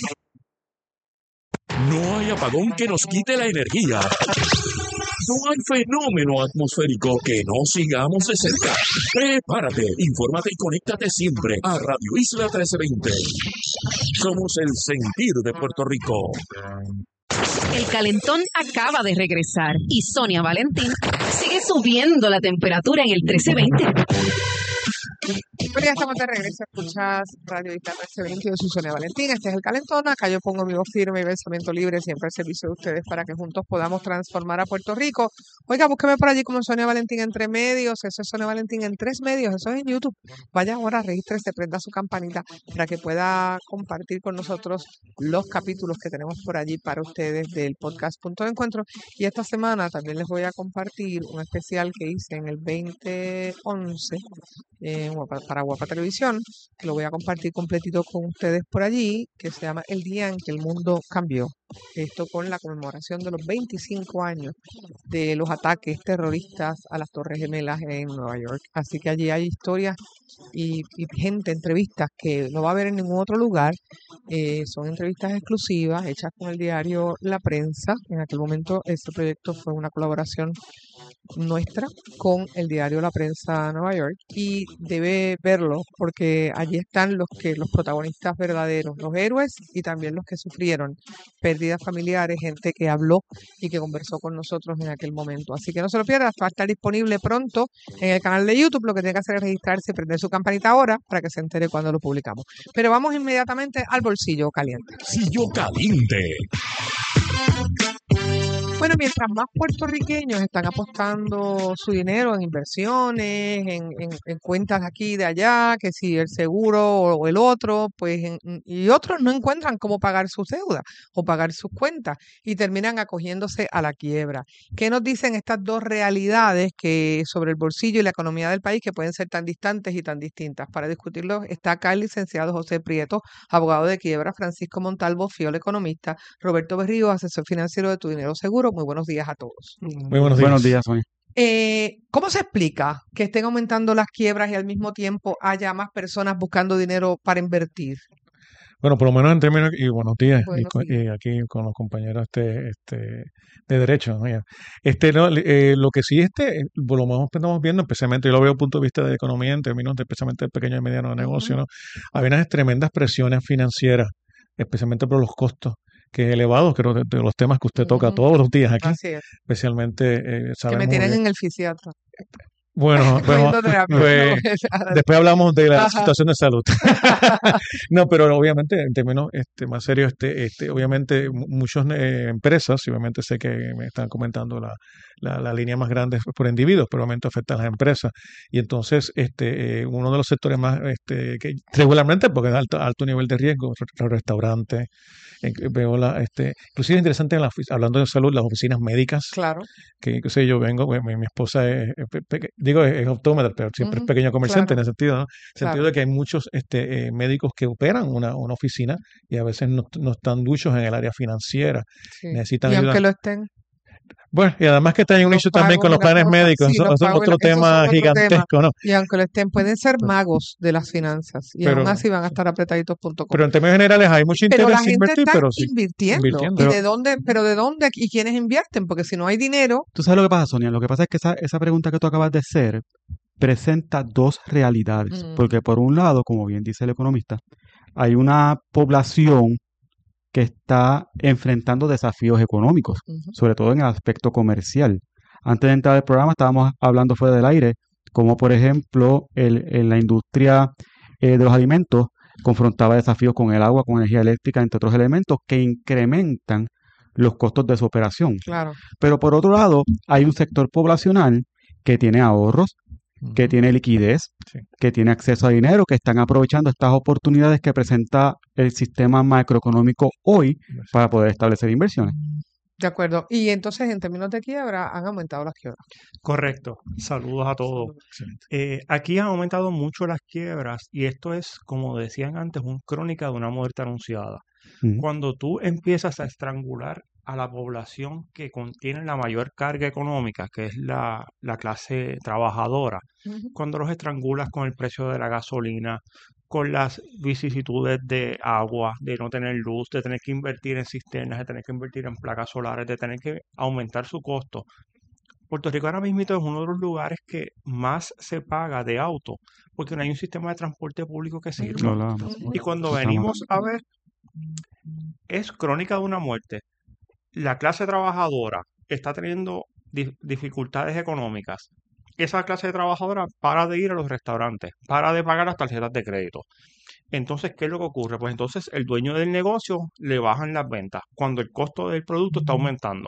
No hay apagón que nos quite la energía. No hay fenómeno atmosférico que no sigamos de cerca. Prepárate, infórmate y conéctate siempre a Radio Isla 1320. Somos el sentir de Puerto Rico. El calentón acaba de regresar y Sonia Valentín sigue subiendo la temperatura en el 1320. Pero ya estamos de regreso, escuchas Radio Isla 1320, yo soy Sonia Valentín, este es El Calentón, acá yo pongo mi voz firme y pensamiento libre siempre al servicio de ustedes para que juntos podamos transformar a Puerto Rico. Oiga, búsqueme por allí como Sonia Valentín Entre Medios, eso es Sonia Valentín en 3 medios, eso es en YouTube. Vaya ahora, regístrese, prenda su campanita para que pueda compartir con nosotros los capítulos que tenemos por allí para ustedes del podcast Punto de Encuentro. Y esta semana también les voy a compartir un especial que hice en el 2011 para Guapa Televisión, que lo voy a compartir completito con ustedes por allí, que se llama El Día en que el Mundo Cambió. Esto con la conmemoración de los 25 años de los ataques terroristas a las Torres Gemelas en Nueva York. Así que allí hay historias y gente, entrevistas que no va a haber en ningún otro lugar. Son entrevistas exclusivas hechas con el diario La Prensa. En aquel momento este proyecto fue una colaboración nuestra con el diario La Prensa Nueva York y debe verlo porque allí están los protagonistas verdaderos, los héroes y también los que sufrieron pérdidas familiares, gente que habló y que conversó con nosotros en aquel momento. Así que no se lo pierdas, va a estar disponible pronto en el canal de YouTube. Lo que tiene que hacer es registrarse y prender su campanita ahora para que se entere cuando lo publicamos. Pero vamos inmediatamente al bolsillo caliente. Bolsillo caliente. Bueno, mientras más puertorriqueños están apostando su dinero en inversiones, en cuentas de aquí y de allá, que si el seguro o el otro, pues y otros no encuentran cómo pagar sus deudas o pagar sus cuentas y terminan acogiéndose a la quiebra. ¿Qué nos dicen estas dos realidades que sobre el bolsillo y la economía del país que pueden ser tan distantes y tan distintas? Para discutirlo está acá el licenciado José Prieto, abogado de quiebra, Francisco Montalvo, Fiol, economista, Roberto Berrío, asesor financiero de Tu Dinero Seguro. Muy buenos días a todos. Muy buenos días. Buenos días, Sonia. ¿Cómo se explica que estén aumentando las quiebras y al mismo tiempo haya más personas buscando dinero para invertir? Bueno, por lo menos en términos, y buenos días, Buenos y días. aquí con los compañeros de derecho, ¿no? Ya. No, lo que sí, por lo menos estamos viendo, especialmente, yo lo veo desde el punto de vista de economía, en términos especialmente de pequeño y mediano negocio, Ujú. ¿no? Hay unas tremendas presiones financieras, especialmente por los costos que es elevados, creo, de los temas que usted toca Ujú. todos los días aquí, Así es. especialmente Que me sabemos tienen que, en el fisiatra. bueno, Cogiendo terapia. pues No, después hablamos de la ajá. situación de salud. No, pero obviamente en términos más serios, obviamente muchas empresas, y obviamente sé que me están comentando la línea más grande es por individuos, pero obviamente afecta a las empresas. Y entonces uno de los sectores más que regularmente, porque es alto nivel de riesgo, los restaurantes, veo inclusive es interesante hablando de salud, las oficinas médicas, Claro. que qué sé yo vengo, bueno, mi esposa es optómetra, pero siempre es Ujú. pequeño comerciante Claro, en ese sentido, ¿no? En el sentido claro. de que hay muchos médicos que operan una oficina y a veces no están duchos en el área financiera, Sí. necesitan Y ayuda. aunque lo estén, Bueno, y además que está en un los issue también pagos con y los las planes cosas, médicos, sí, los eso es pagos, otro esos son tema otro tema. gigantesco, ¿no? Y aunque lo estén, pueden ser magos de las finanzas y aún Pero, así van a estar apretaditos.com. pero en términos generales hay mucho Pero la interés en gente invertir, está pero sí, invirtiendo. invirtiendo. ¿Y Pero de dónde? ¿Pero de dónde? ¿Y quiénes invierten? Porque si no hay dinero, tú sabes lo que pasa, Sonia. Lo que pasa es que esa pregunta que tú acabas de hacer presenta dos realidades. mm, Porque por un lado, como bien dice el economista, hay una población que está enfrentando desafíos económicos, ujú, sobre todo en el aspecto comercial. Antes de entrar al programa estábamos hablando fuera del aire, como por ejemplo la industria de los alimentos confrontaba desafíos con el agua, con energía eléctrica, entre otros elementos que incrementan los costos de su operación. claro. Pero por otro lado, hay un sector poblacional que tiene ahorros, que Ujú, tiene liquidez, sí. que tiene acceso a dinero, que están aprovechando estas oportunidades que presenta el sistema macroeconómico hoy para poder establecer inversiones. De acuerdo. Y entonces, en términos de quiebra, han aumentado las quiebras. Correcto. Saludos a todos. Saludos. Excelente. Aquí han aumentado mucho las quiebras y esto es, como decían antes, una crónica de una muerte anunciada. Ujú. Cuando tú empiezas a estrangular a la población que contiene la mayor carga económica, que es la clase trabajadora, Ujú. cuando los estrangulas con el precio de la gasolina, con las vicisitudes de agua, de no tener luz, de tener que invertir en cisternas, de tener que invertir en placas solares, de tener que aumentar su costo. Puerto Rico ahora mismo es uno de los lugares que más se paga de auto, porque no hay un sistema de transporte público que Lo sirva. hablábamos. Y cuando Estamos- venimos a ver, es crónica de una muerte. La clase trabajadora está teniendo dificultades económicas. Esa clase trabajadora para de ir a los restaurantes, para de pagar las tarjetas de crédito. Entonces, ¿qué es lo que ocurre? Pues entonces el dueño del negocio le bajan las ventas cuando el costo del producto está aumentando.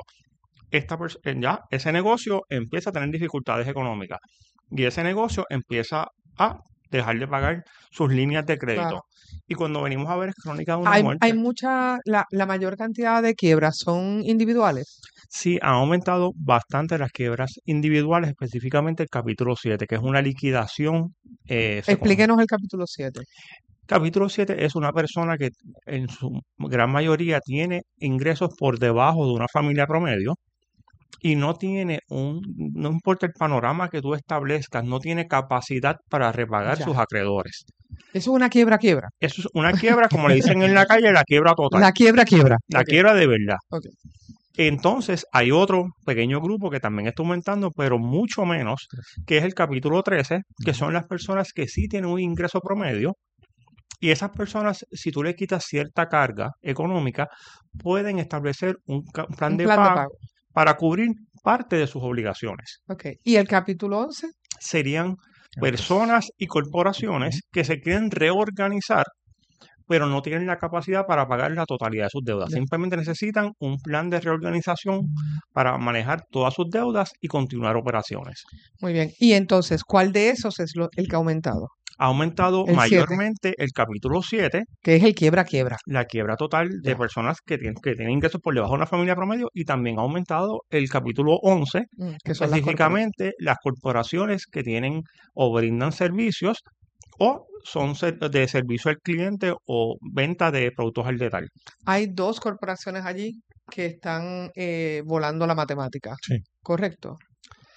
Ya ese negocio empieza a tener dificultades económicas y ese negocio empieza a dejar de pagar sus líneas de crédito. Claro. Y cuando venimos a ver es crónica de una Hay muerte. la mayor cantidad de quiebras son individuales. Sí, han aumentado bastante las quiebras individuales, específicamente el capítulo 7, que es una liquidación. Explíquenos el capítulo 7. Capítulo 7 es una persona que en su gran mayoría tiene ingresos por debajo de una familia promedio y no importa el panorama que tú establezcas, no tiene capacidad para repagar Ya. sus acreedores. Eso es una quiebra. Eso es una quiebra, como le dicen en la calle, la quiebra total. La quiebra. La Ok, quiebra de verdad. ok. Entonces, hay otro pequeño grupo que también está aumentando, pero mucho menos, que es el capítulo 13, que son las personas que sí tienen un ingreso promedio. Y esas personas, si tú le quitas cierta carga económica, pueden establecer un plan Un de plan de pago pago. para cubrir parte de sus obligaciones. Ok. ¿Y el capítulo 11? Serían personas y corporaciones que se quieren reorganizar, pero no tienen la capacidad para pagar la totalidad de sus deudas. Ya. Simplemente necesitan un plan de reorganización para manejar todas sus deudas y continuar operaciones. Muy bien. Y entonces, ¿cuál de esos es el que ha aumentado? Ha aumentado El 7. mayormente el capítulo 7, Que es el quiebra. la quiebra total de Ya. personas que tienen ingresos por debajo de una familia promedio, y también ha aumentado el capítulo 11, Que son las específicamente las corporaciones que tienen o brindan servicios o son de servicio al cliente o venta de productos al detalle. Hay 2 corporaciones allí que están volando la matemática. Sí. ¿Correcto?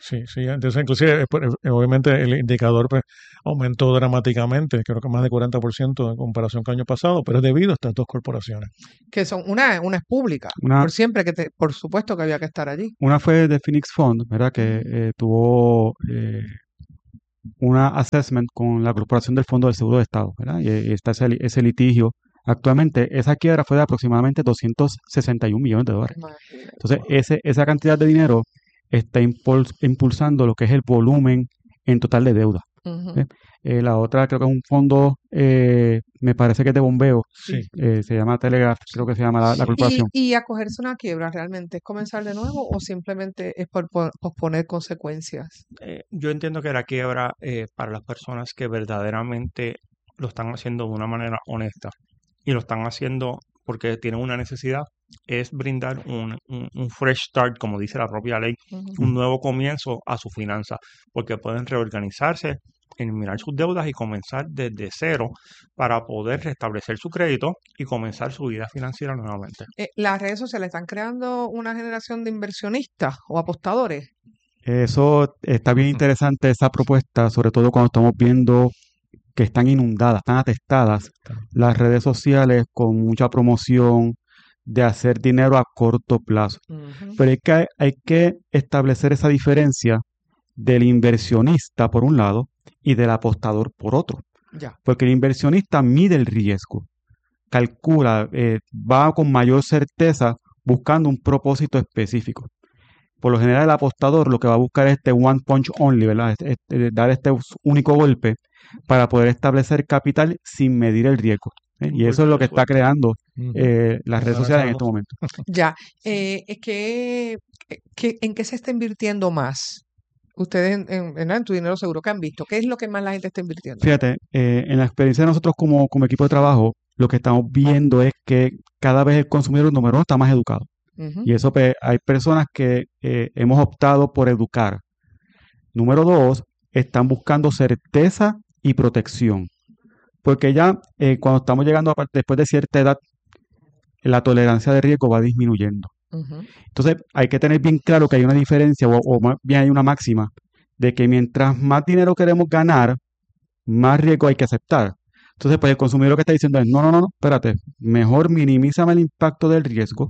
Sí, sí. Entonces, inclusive, obviamente el indicador pues, aumentó dramáticamente, creo que más de 40% en comparación con el año pasado, pero es debido a estas dos corporaciones. Que son, una es pública, por siempre, por supuesto que había que estar allí. Una fue de Phoenix Fund, ¿verdad? Que tuvo una assessment con la Corporación del Fondo del Seguro de Estado, ¿verdad? Y está ese litigio. Actualmente, esa quiebra fue de aproximadamente $261 millones. Entonces, esa cantidad de dinero está impulsando lo que es el volumen en total de deuda. La otra creo que es un fondo, me parece que es de bombeo, se llama Telegraph, creo que se llama la corporación. ¿Y acogerse una quiebra realmente es comenzar de nuevo o simplemente es por posponer consecuencias? Yo entiendo que la quiebra para las personas que verdaderamente lo están haciendo de una manera honesta y lo están haciendo porque tienen una necesidad, es brindar un fresh start, como dice la propia ley, un nuevo comienzo a su finanza, porque pueden reorganizarse, eliminar sus deudas y comenzar desde cero para poder restablecer su crédito y comenzar su vida financiera nuevamente. ¿Las redes sociales están creando una generación de inversionistas o apostadores? Eso está bien interesante, esa propuesta, sobre todo cuando estamos viendo que están inundadas, están atestadas las redes sociales con mucha promoción de hacer dinero a corto plazo. Pero hay que establecer esa diferencia del inversionista por un lado y del apostador por otro. Porque el inversionista mide el riesgo, calcula, va con mayor certeza buscando un propósito específico. Por lo general el apostador lo que va a buscar es one punch only, ¿verdad? Dar este único golpe para poder establecer capital sin medir el riesgo. Y eso es lo que está creando las redes sociales en este momento. Es que ¿en qué se está invirtiendo más? Ustedes en tu dinero seguro que han visto. ¿Qué es lo que más la gente está invirtiendo? Fíjate, en la experiencia de nosotros como equipo de trabajo, lo que estamos viendo es que cada vez el consumidor número uno está más educado. Y eso pues, hay personas que hemos optado por educar. Número dos, están buscando certeza y protección. Porque ya cuando estamos llegando después de cierta edad, la tolerancia de riesgo va disminuyendo. Entonces hay que tener bien claro que hay una diferencia o más bien hay una máxima de que mientras más dinero queremos ganar, más riesgo hay que aceptar. Entonces pues el consumidor lo que está diciendo es no, espérate, mejor minimízame el impacto del riesgo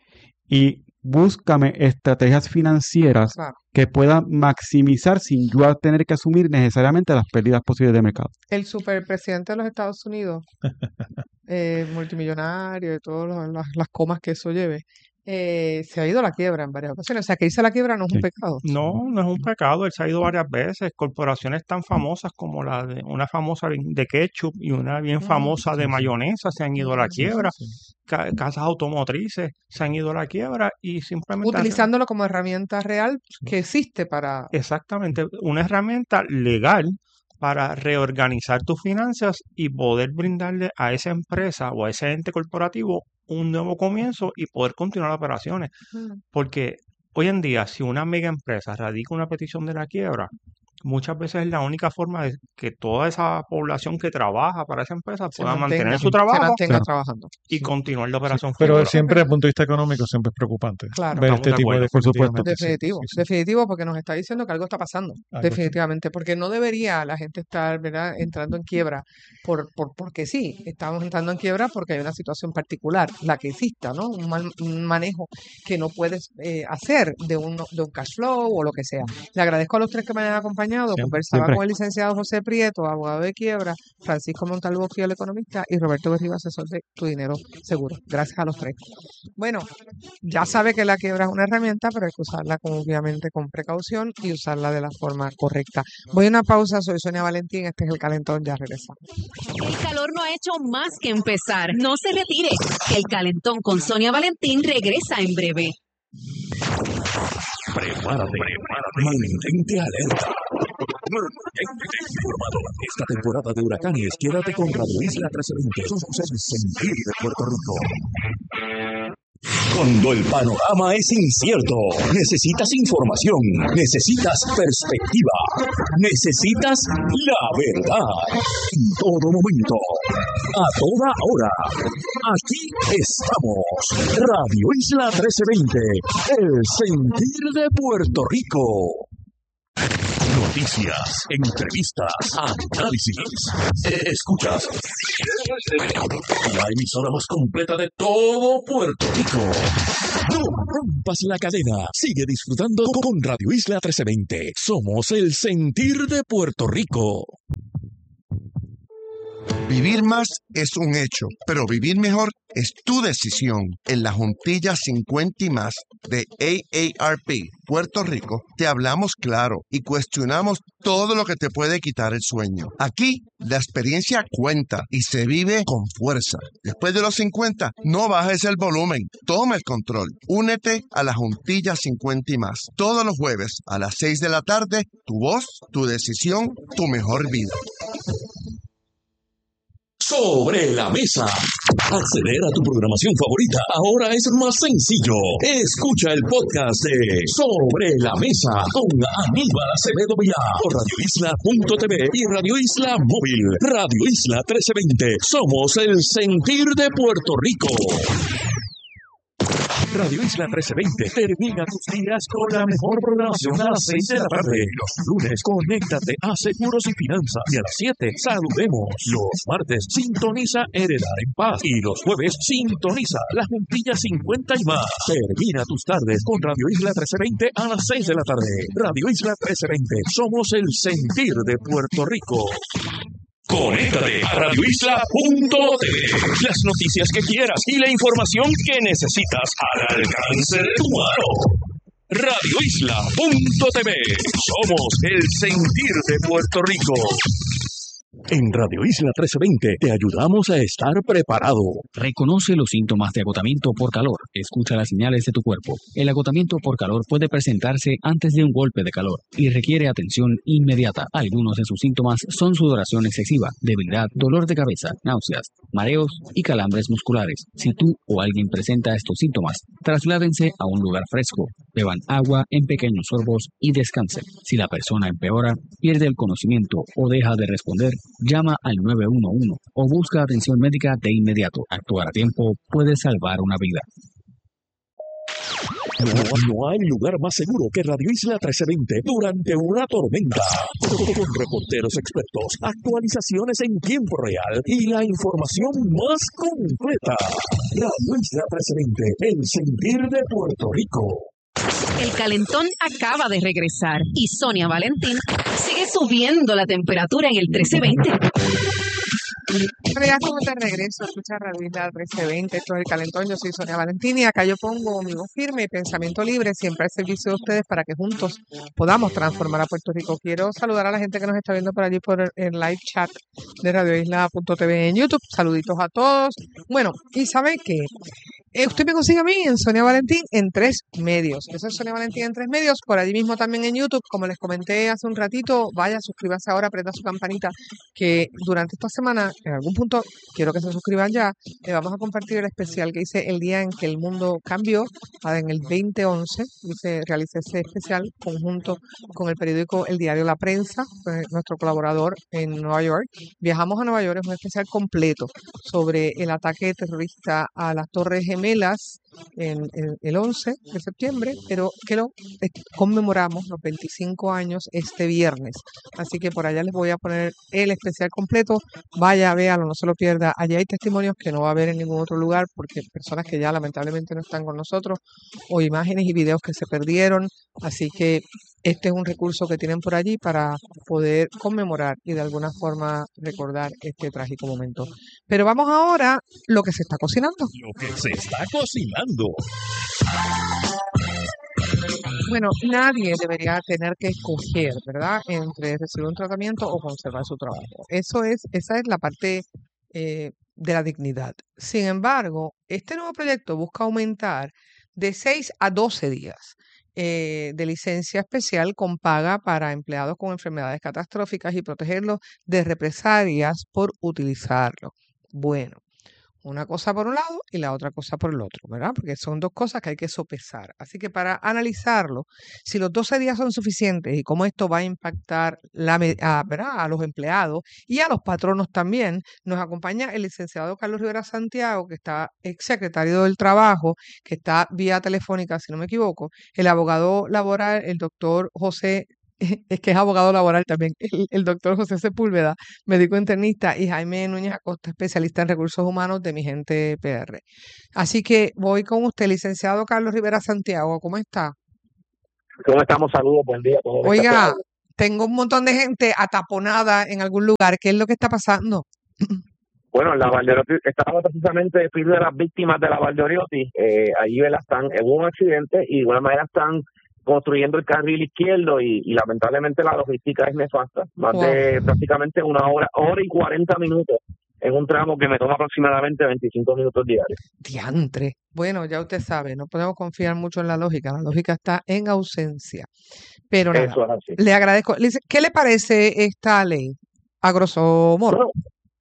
y búscame estrategias financieras que puedan maximizar sin yo tener que asumir necesariamente las pérdidas posibles de mercado. El superpresidente de los Estados Unidos, multimillonario y todas las comas que eso lleve, se ha ido a la quiebra en varias ocasiones. O sea, que irse a la quiebra no es un pecado. No es un pecado. Él se ha ido varias veces. Corporaciones tan famosas como la de una famosa de ketchup y una bien famosa de mayonesa se han ido a la quiebra. Casas automotrices se han ido a la quiebra y simplemente... Utilizándolo como herramienta real que existe para... Exactamente. Una herramienta legal para reorganizar tus finanzas y poder brindarle a esa empresa o a ese ente corporativo un nuevo comienzo y poder continuar operaciones. Porque hoy en día, si una mega empresa radica una petición de la quiebra, muchas veces es la única forma de que toda esa población que trabaja para esa empresa pueda mantener su trabajo trabajando y continuar la operación. Pero siempre desde el punto de vista económico siempre es preocupante ver este tipo de por supuesto. Definitivo, porque nos está diciendo que algo está pasando, definitivamente, porque no debería la gente estar, ¿verdad?, entrando en quiebra porque sí, estamos entrando en quiebra porque hay una situación particular, la que exista, ¿no? Un manejo que no puedes hacer de un cash flow o lo que sea. Le agradezco a los tres que me hayan acompañado. Conversaba con el licenciado José Prieto, abogado de quiebra, Francisco Montalvo, fiel economista, y Roberto Berriba, asesor de Tu Dinero Seguro. Gracias a los tres. Bueno, ya sabe que la quiebra es una herramienta, pero hay que usarla obviamente con precaución y usarla de la forma correcta. Voy a una pausa, soy Sonia Valentín, este es El Calentón, ya regresamos. El calor no ha hecho más que empezar. No se retire, que El Calentón con Sonia Valentín regresa en breve. Prepárate. Mantente alerta. Mantente informado. Esta temporada de huracanes, quédate con Radio Isla 1320. El sentir de Puerto Rico. Cuando el panorama es incierto, necesitas información, necesitas perspectiva, necesitas la verdad. En todo momento, a toda hora. Aquí estamos. Radio Isla 1320, el sentir de Puerto Rico. Noticias, entrevistas, análisis. Escuchas la emisora más completa de todo Puerto Rico. No rompas la cadena. Sigue disfrutando con Radio Isla 1320. Somos el sentir de Puerto Rico. Vivir más es un hecho, pero vivir mejor es tu decisión. En la Juntilla 50 y más de AARP Puerto Rico te hablamos claro y cuestionamos todo lo que te puede quitar el sueño. Aquí la experiencia cuenta y se vive con fuerza. Después de los 50, no bajes el volumen, toma el control. Únete a la Juntilla 50 y más. Todos los jueves a las 6 de la tarde, tu voz, tu decisión, tu mejor vida. Sobre la mesa. Acceder a tu programación favorita ahora es más sencillo. Escucha el podcast de Sobre la Mesa con Aníbal Acevedo Vilá por radioisla.tv y Radio Isla Móvil. Radio Isla 1320. Somos el sentir de Puerto Rico. Radio Isla 1320 termina tus días con la mejor programación a las 6 de la tarde. Los lunes, conéctate a Seguros y Finanzas. Y a las 7, saludemos. Los martes, sintoniza Heredar en Paz. Y los jueves, sintoniza La Juntilla 50 y más. Termina tus tardes con Radio Isla 1320 a las 6 de la tarde. Radio Isla 1320. Somos el sentir de Puerto Rico. Conéctate a radioisla.tv. Las noticias que quieras y la información que necesitas al alcance de tu mano. Radioisla.tv. Somos el sentir de Puerto Rico. En Radio Isla 1320 te ayudamos a estar preparado. Reconoce los síntomas de agotamiento por calor. Escucha las señales de tu cuerpo. El agotamiento por calor puede presentarse antes de un golpe de calor y requiere atención inmediata. Algunos de sus síntomas son sudoración excesiva, debilidad, dolor de cabeza, náuseas, mareos y calambres musculares. Si tú o alguien presenta estos síntomas, trasládense a un lugar fresco. Beban agua en pequeños sorbos y descansen. Si la persona empeora, pierde el conocimiento o deja de responder, llama al 911 o busca atención médica de inmediato. Actuar a tiempo puede salvar una vida. No hay lugar más seguro que Radio Isla 1320 durante una tormenta. Con reporteros expertos, actualizaciones en tiempo real y la información más completa. Radio Isla 1320, el sentir de Puerto Rico. El calentón acaba de regresar y Sonia Valentín sigue subiendo la temperatura en el 1320. Pero ya estamos de regreso, escucha Radio Isla 1320, esto es El Calentón, yo soy Sonia Valentín y acá yo pongo mi voz firme y pensamiento libre siempre al servicio de ustedes para que juntos podamos transformar a Puerto Rico. Quiero saludar a la gente que nos está viendo por allí por el live chat de radioisla.tv en YouTube, saluditos a todos. Bueno, y ¿saben qué? Usted me consigue a mí en Sonia Valentín en 3 medios. Eso es Sonia Valentín en 3 medios. Por allí mismo también en YouTube. Como les comenté hace un ratito, vaya, suscríbase ahora, aprieta su campanita, que durante esta semana, en algún punto, quiero que se suscriban ya. Le vamos a compartir el especial que hice el día en que el mundo cambió, en el 2011. Realicé ese especial conjunto con el periódico El Diario La Prensa, nuestro colaborador en Nueva York. Viajamos a Nueva York, es un especial completo sobre el ataque terrorista a las Torres Gemelas en el 11 de septiembre, pero que lo conmemoramos los 25 años este viernes. Así que por allá les voy a poner el especial completo. Vaya, véalo, no se lo pierda. Allí hay testimonios que no va a haber en ningún otro lugar porque personas que ya lamentablemente no están con nosotros o imágenes y videos que se perdieron. Así que este es un recurso que tienen por allí para poder conmemorar y de alguna forma recordar este trágico momento. Pero vamos ahora a lo que se está cocinando. Lo que se está cocinando. Bueno, nadie debería tener que escoger, ¿verdad?, entre recibir un tratamiento o conservar su trabajo. Esa es la parte de la dignidad. Sin embargo, este nuevo proyecto busca aumentar de 6 a 12 días de licencia especial con paga para empleados con enfermedades catastróficas y protegerlos de represalias por utilizarlo. Bueno, una cosa por un lado y la otra cosa por el otro, ¿verdad? Porque son dos cosas que hay que sopesar. Así que para analizarlo, si los 12 días son suficientes y cómo esto va a impactar ¿verdad?, a los empleados y a los patronos también, nos acompaña el licenciado Carlos Rivera Santiago, que está exsecretario del Trabajo, que está vía telefónica, si no me equivoco, el abogado laboral, el doctor José es que es abogado laboral también, el doctor José Sepúlveda, médico internista, y Jaime Núñez Acosta, especialista en recursos humanos de Mi Gente PR. Así que voy con usted, licenciado Carlos Rivera Santiago, ¿cómo está? ¿Cómo estamos? Saludos, buen día. Oiga, tengo un montón de gente ataponada en algún lugar, ¿qué es lo que está pasando? Bueno, la Valdeoriotti, estaba precisamente de las víctimas de la Valdeoriotti. Allí hubo un accidente y de alguna manera están construyendo el carril izquierdo y lamentablemente la logística es nefasta. Más de prácticamente una hora y 40 minutos en un tramo que me toma aproximadamente 25 minutos diarios. Diantre. Bueno, ya usted sabe, no podemos confiar mucho en la lógica está en ausencia. Pero nada, Eso es así. le agradezco. ¿Qué le parece esta ley, a grosso modo? Bueno,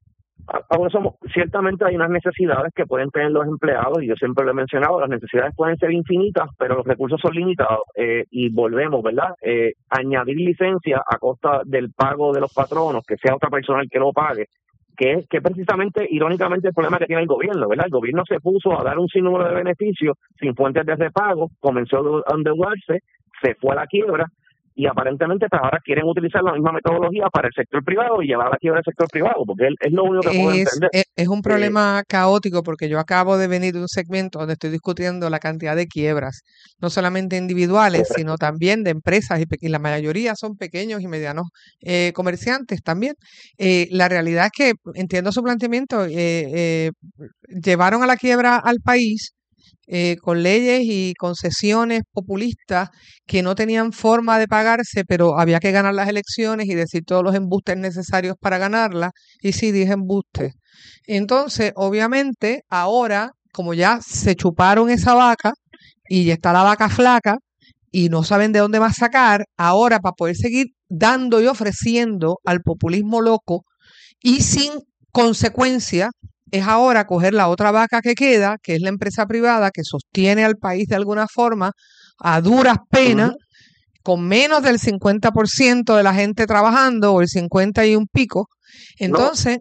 ciertamente hay unas necesidades que pueden tener los empleados, y yo siempre lo he mencionado, las necesidades pueden ser infinitas, pero los recursos son limitados, y volvemos, ¿verdad? Añadir licencia a costa del pago de los patronos, que sea otra persona el que lo pague, que es precisamente, irónicamente, el problema que tiene el gobierno, ¿verdad? El gobierno se puso a dar un sinnúmero de beneficios sin fuentes de repago, comenzó a endeudarse, se fue a la quiebra, y aparentemente pues ahora quieren utilizar la misma metodología para el sector privado y llevar a la quiebra del sector privado, porque es lo único que puedo entender. Es un problema caótico, porque yo acabo de venir de un segmento donde estoy discutiendo la cantidad de quiebras, no solamente individuales, sino también de empresas, y la mayoría son pequeños y medianos comerciantes también. La realidad es que, entiendo su planteamiento, llevaron a la quiebra al país con leyes y concesiones populistas que no tenían forma de pagarse, pero había que ganar las elecciones y decir todos los embustes necesarios para ganarlas. Y sí, dije embustes. Entonces, obviamente, ahora, como ya se chuparon esa vaca y ya está la vaca flaca y no saben de dónde más sacar, ahora para poder seguir dando y ofreciendo al populismo loco y sin consecuencia, es ahora coger la otra vaca que queda, que es la empresa privada que sostiene al país de alguna forma a duras penas, con menos del 50% de la gente trabajando, o el 50 y un pico. Entonces,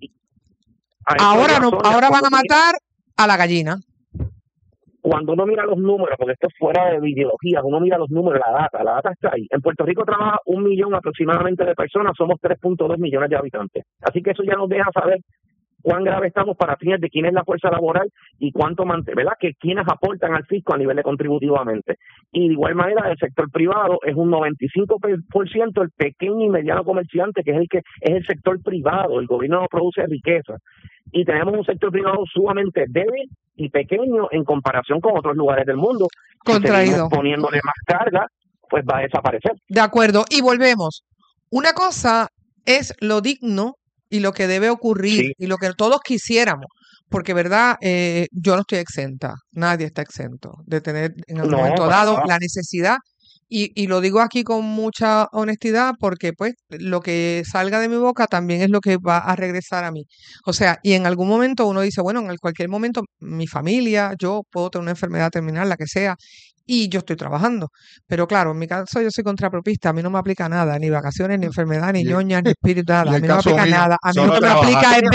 ahora van a matar a la gallina. Cuando uno mira los números, porque esto es fuera de ideologías, uno mira los números, la data está ahí. En Puerto Rico trabaja 1 millón aproximadamente de personas, somos 3.2 millones de habitantes. Así que eso ya nos deja saber cuán grave estamos para fines de quién es la fuerza laboral y cuánto ¿verdad? Que quienes aportan al fisco a nivel de contributivamente. Y de igual manera, el sector privado es un 95% el pequeño y mediano comerciante, que es el sector privado. El gobierno no produce riqueza. Y tenemos un sector privado sumamente débil y pequeño en comparación con otros lugares del mundo. Contraído. Si poniéndole más carga, pues va a desaparecer. De acuerdo. Y volvemos. Una cosa es lo digno y lo que debe ocurrir y lo que todos quisiéramos, porque verdad, yo no estoy exenta, nadie está exento de tener en algún momento dado la necesidad, y lo digo aquí con mucha honestidad, porque pues lo que salga de mi boca también es lo que va a regresar a mí. O sea, y en algún momento uno dice, bueno, en cualquier momento mi familia, yo puedo tener una enfermedad terminal, la que sea, y yo estoy trabajando. Pero claro, en mi caso yo soy contrapropista, a mí no me aplica nada, ni vacaciones, ni enfermedad, ni ñoñas, ni espíritu, nada. A mí no me aplica nada. A mí lo que me aplica es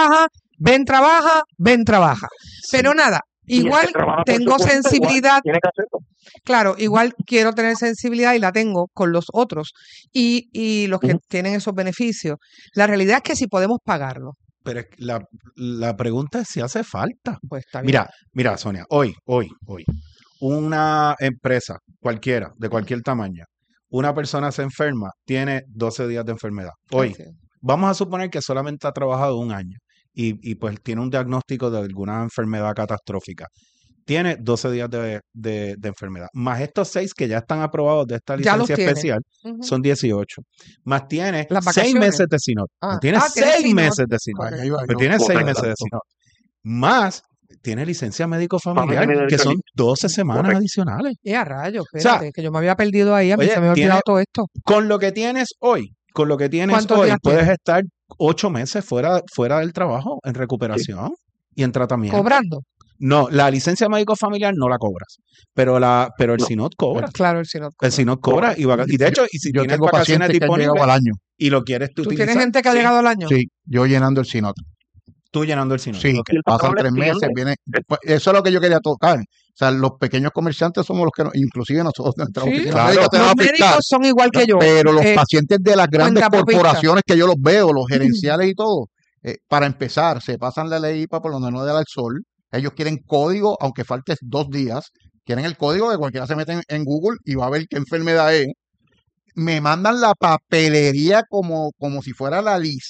ven, trabaja. Pero nada, igual tengo sensibilidad. Claro, igual quiero tener sensibilidad y la tengo con los otros y los que tienen esos beneficios. La realidad es que si podemos pagarlo. Pero la pregunta es si hace falta. Pues está bien. Mira, Sonia, hoy, una empresa cualquiera, de cualquier tamaño, una persona se enferma, tiene 12 días de enfermedad. Hoy, vamos a suponer que solamente ha trabajado 1 año y pues tiene un diagnóstico de alguna enfermedad catastrófica. Tiene 12 días de enfermedad. Más estos 6 que ya están aprobados de esta licencia especial, son 18. Más tiene 6 meses de SINOT. Tiene 6 meses de SINOT. Tiene 6 meses de SINOT. Más tiene licencia médico familiar, que son 12 semanas adicionales. Y a rayos, espérate, que yo me había perdido ahí, a mí se me había olvidado todo esto. Con lo que tienes hoy, puedes estar 8 meses fuera del trabajo, en recuperación y en tratamiento. ¿Cobrando? No, la licencia médico familiar no la cobras, pero el SINOT cobra. Claro, el SINOT cobra. El SINOT cobra y de hecho, y si yo tienes tengo vacaciones disponibles al año y lo quieres ¿Tú tienes gente que ha llegado al año? Sí, yo llenando el SINOT. Tú llenando el SINOT. Sí, pasan 3 meses, viene. Eso es lo que yo quería tocar. sea, los pequeños comerciantes somos los que, inclusive nosotros, nuestra Sí, oficina claro. médica te va a los afectar. médicos son igual que yo. Pero los pacientes de las grandes cuentapapistas. corporaciones que yo los veo, los gerenciales y todo, para empezar, se pasan la ley IPA por donde no da el sol. Ellos quieren código, aunque faltes 2 días. Quieren el código que cualquiera se mete en Google y va a ver qué enfermedad es. Me mandan la papelería como si fuera la lista